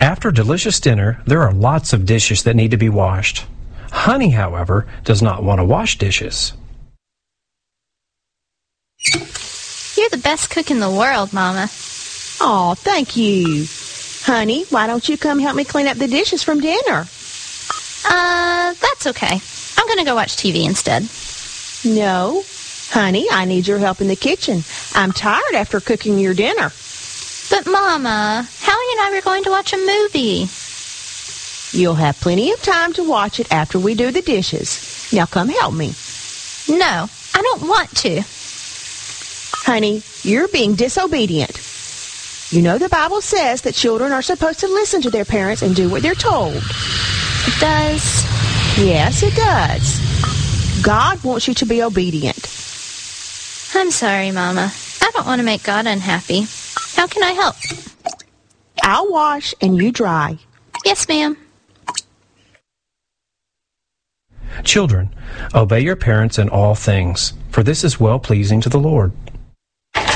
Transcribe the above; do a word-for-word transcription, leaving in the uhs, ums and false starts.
After a delicious dinner, there are lots of dishes that need to be washed. Honey, however, does not want to wash dishes. You're the best cook in the world, Mama. Aw, thank you. Honey, why don't you come help me clean up the dishes from dinner? Uh, that's okay. I'm gonna go watch T V instead. No. Honey, I need your help in the kitchen. I'm tired after cooking your dinner. But, Mama, Hallie and I were going to watch a movie. You'll have plenty of time to watch it after we do the dishes. Now come help me. No, I don't want to. Honey, you're being disobedient. You know the Bible says that children are supposed to listen to their parents and do what they're told. It does. Yes, it does. God wants you to be obedient. I'm sorry, Mama. I don't want to make God unhappy. How can I help? I'll wash and you dry. Yes, ma'am. Children, obey your parents in all things, for this is well-pleasing to the Lord.